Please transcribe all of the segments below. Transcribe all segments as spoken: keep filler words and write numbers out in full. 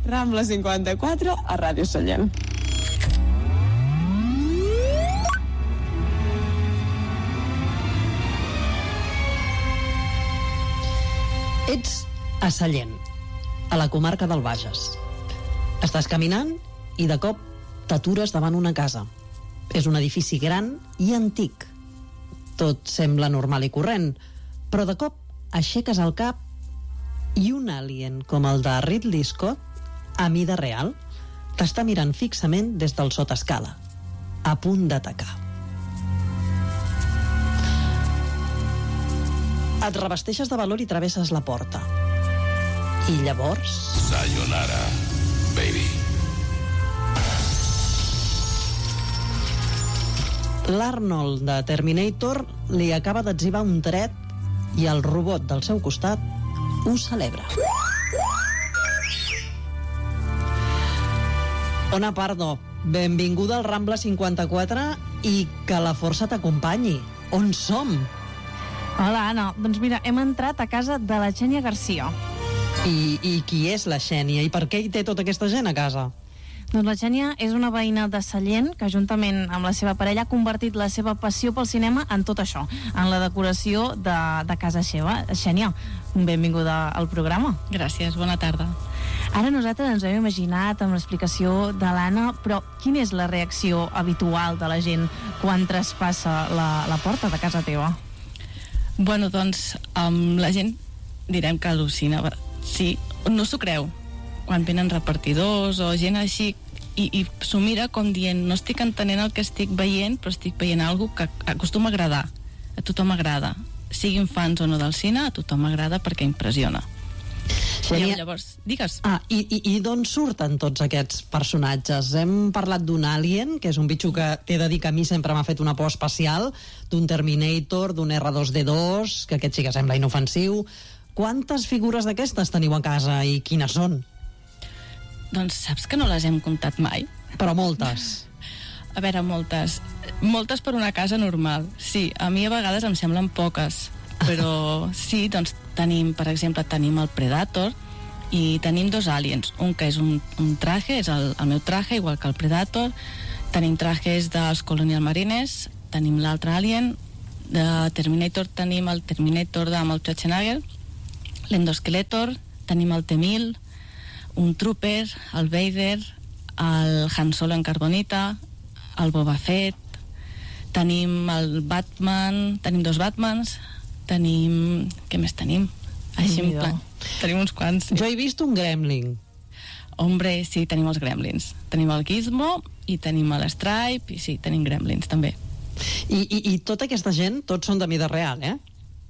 Rambla cinquanta-quatre a Ràdio Sallent. Ets a Sallent, a la comarca del Bages. Estàs caminant i de cop t'atures davant una casa. És un edifici gran i antic. Tot sembla normal i corrent, però de cop aixeques el cap i un alien com el de Ridley Scott, a mida real, t'està mirant fixament des del sotescala, a punt d'atacar. Et revesteixes de valor i travesses la porta. I llavors... Sayonara, baby. L'Arnold de Terminator li acaba d'etzibar un tret i el robot del seu costat ho celebra. Ona Pardo, benvinguda al Rambla cinquanta-quatre i que la força t'acompanyi. On som? Hola, Anna. Doncs mira, hem entrat a casa de la Xènia Garcia. I, I qui és la Xènia? I per què hi té tota aquesta gent a casa? Doncs la Xènia és una veïna de Sallent que juntament amb la seva parella ha convertit la seva passió pel cinema en tot això, en la decoració de, de casa seva. Xènia, benvinguda al programa. Gràcies, bona tarda. Ara nosaltres ens ho hem imaginat amb l'explicació de l'Anna, però quina és la reacció habitual de la gent quan traspassa la, la porta de casa teva? Bueno, doncs, um, la gent direm que al·lucina. Sí, no s'ho creu. Quan venen repartidors o gent així i, i s'ho mira com dient no estic entenent el que estic veient, però estic veient alguna cosa que acostuma a agradar. A tothom agrada. Siguin fans o no del cine, a tothom agrada perquè impressiona. Xènia... Llavors, digues. Ah, i, i, i d'on surten tots aquests personatges? Hem parlat d'un alien, que és un bitxo que t'he de dir que a mi sempre m'ha fet una por especial, d'un Terminator, d'un erre dos de dos, que aquest sí que sembla inofensiu. Quantes figures d'aquestes teniu a casa i quines són? Doncs saps que no les hem comptat mai? Però moltes. A veure, moltes. Moltes per una casa normal. Sí, a mi a vegades em semblen poques, però sí, doncs tenim, per exemple, tenim el Predator i tenim dos aliens. Un que és un, un traje, és el, el meu traje, igual que el Predator. Tenim trajes dels Colonial Marines, tenim l'altre alien. De Terminator tenim el Terminator de Arnold Schwarzenegger, l'Endoskeletor, tenim el T mil, un Trooper, el Vader, el Han Solo en carbonita, el Boba Fett, tenim el Batman, tenim dos Batmans, tenim... què més tenim? Així en plan, tenim uns quants. Sí. Jo he vist un Gremlin. Hombre, sí, tenim els Gremlins. Tenim el Gizmo i tenim l'Stripe i sí, tenim Gremlins també. I, i, i tota aquesta gent, tots són de mida real, eh?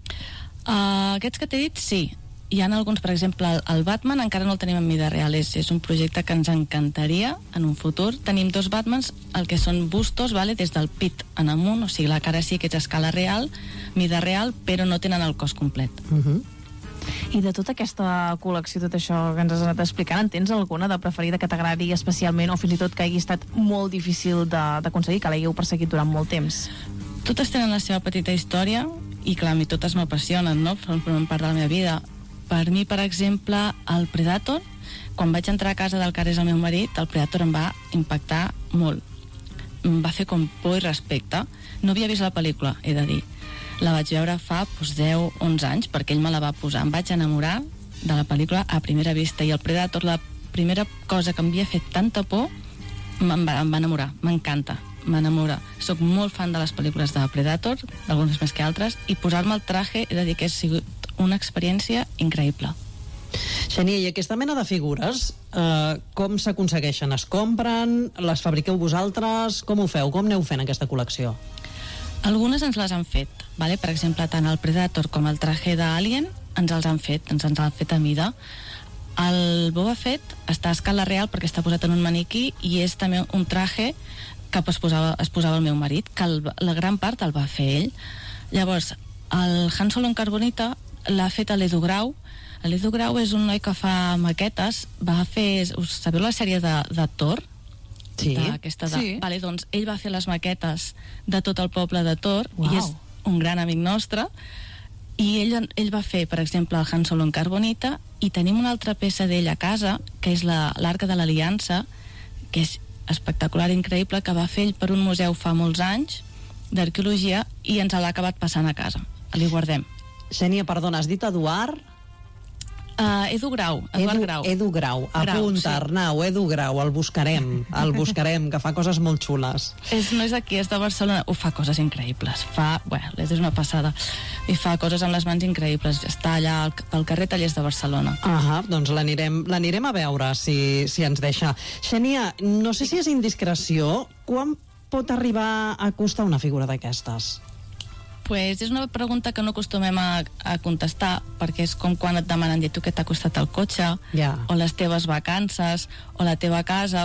Uh, aquests que t'he dit, sí. Hi ha alguns, per exemple, el, el Batman encara no el tenim en mida real, és, és un projecte que ens encantaria en un futur. Tenim dos Batmans, el que són bustos, vale, des del pit en amunt, o sigui, la cara sí que és a escala real, mida real, però no tenen el cos complet. Uh-huh. I de tota aquesta col·lecció, tot això que ens has anat explicant, en tens alguna de preferida que t'agradi especialment o fins i tot que hagi estat molt difícil d'aconseguir, que l'hagueu perseguit durant molt temps? Totes tenen la seva petita història i clar, a mi totes m'apassionen, no? Formen part de la meva vida. Per mi, per exemple, el Predator, quan vaig entrar a casa del que ara és el meu marit, el Predator em va impactar molt. Em va fer com por i respecte. No havia vist la pel·lícula, he de dir. La vaig veure fa doncs, deu onze anys, perquè ell me la va posar. Em vaig enamorar de la pel·lícula a primera vista, i el Predator, la primera cosa que em havia fet tanta por, em va, em va enamorar. M'encanta, m'enamora. Soc molt fan de les pel·lícules de Predator, algunes més que altres, i posar-me el traje, he de dir que ha sigut una experiència increïble. Xènia, i aquesta mena de figures, eh, com s'aconsegueixen? Es compren? Les fabriqueu vosaltres? Com ho feu? Com aneu fent aquesta col·lecció? Algunes ens les han fet, vale? Per exemple, tant el Predator com el traje d'Alien ens els han fet, ens els han fet a mida. El Boba Fett està a escala real perquè està posat en un maniquí i és també un traje que es posava, es posava el meu marit, que el, la gran part el va fer ell. Llavors, el Han Solo en carbonita l'ha fet a l'Edu Grau. L'Edu Grau és un noi que fa maquetes, va fer, us sabeu la sèrie de, de Thor? Sí. Aquesta de, sí. Vale, doncs ell va fer les maquetes de tot el poble de Thor. Uau. I és un gran amic nostre I ell, ell va fer, per exemple, el Han Solo en carbonita, i tenim una altra peça d'ell a casa, que és la, l'Arca de l'Aliança, que és espectacular, increïble, que va fer ell per un museu fa molts anys d'arqueologia, i ens l'ha acabat passant a casa. Li guardem. Xènia, perdona, has dit Eduard? Uh, Edu Grau, Eduard Edu, Grau. Edu Grau, apunta, sí. Arnau, Edu Grau, el buscarem, el buscarem, que fa coses molt xules. És, no és d'aquí, és de Barcelona. Ho fa coses increïbles. Fa, bueno, és una passada. I fa coses amb les mans increïbles. Està allà al, al carrer Tallers de Barcelona. Ah, doncs l'anirem l'anirem a veure, si, si ens deixa. Xènia, no sé si és indiscreció, quan pot arribar a costar una figura d'aquestes? Pues és una pregunta que no acostumem a, a contestar, perquè és com quan et demanen dir tu què t'ha costat el cotxe, yeah. o les teves vacances, o la teva casa.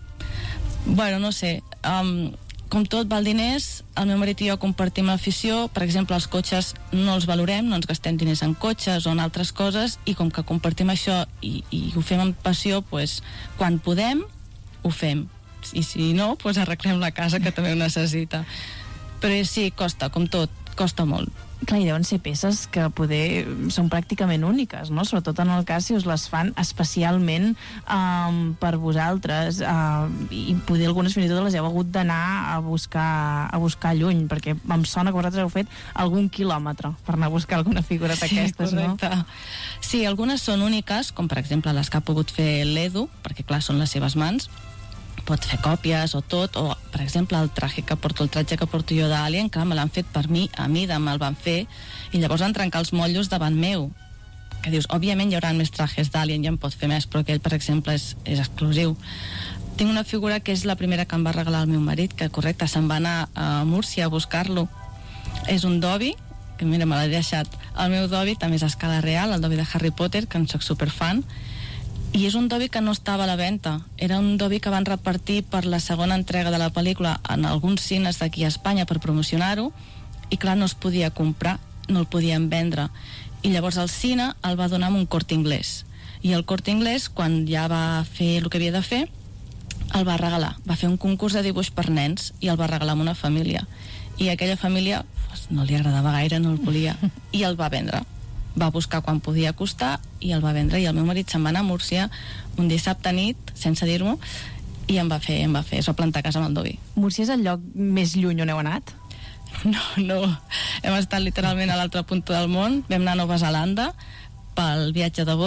Bueno, no sé, um, com tot val diners, el meu marit i jo compartim l'afició. Per exemple, els cotxes no els valorem, no ens gastem diners en cotxes o en altres coses, i com que compartim això i, i ho fem amb passió, pues, quan podem ho fem, i si no, pues arreglem la casa, que també ho necessita. Però sí, costa, com tot, costa molt. Clar, hi deuen ser peces que poder són pràcticament úniques, no? Sobretot en el cas si us les fan especialment um, per vosaltres, uh, i poder algunes fins i tot les heu hagut d'anar a buscar a buscar lluny, perquè em sona que vosaltres heu fet algun quilòmetre per anar a buscar alguna figura d'aquestes, sí, no? Sí, algunes són úniques, com per exemple les que ha pogut fer l'Edu, perquè clar, són les seves mans, pot fer còpies o tot, o per exemple el traje que porto, el tratge que porto jo d'Alien, clar, me l'han fet per mi, a mi me'l van fer, i llavors van trencar els motllos davant meu, que dius, òbviament hi haurà més trajes d'Alien, ja en pot fer més, però aquell, per exemple, és, és exclusiu. Tinc una figura que és la primera que em va regalar el meu marit, que correcte, se'n va anar a Múrcia a buscar-lo. És un Dobby, que mira, me l'he deixat. El meu Dobby també és a escala real, el Dobby de Harry Potter, que en soc superfan, i és un Dobby que no estava a la venda. Era un Dobby que van repartir per la segona entrega de la pel·lícula en alguns cines d'aquí a Espanya per promocionar-ho, i clar, no es podia comprar, no el podien vendre. I llavors el cine el va donar amb un Corte Inglés. I el Corte Inglés, quan ja va fer el que havia de fer, el va regalar. Va fer un concurs de dibuix per nens i el va regalar a una família. I aquella família pues, no li agradava gaire, no el volia, i el va vendre. Va buscar quan podia costar i el va vendre, i el meu marit se'n va anar a Múrcia un dissabte nit, sense dir-m'ho, i em va fer, em va fer, es va plantar a casa amb el Dobby. Múrcia és el lloc més lluny on heu anat? No, no, hem estat literalment a l'altra punta del món, vam anar a Nova Zelanda pel viatge de boda.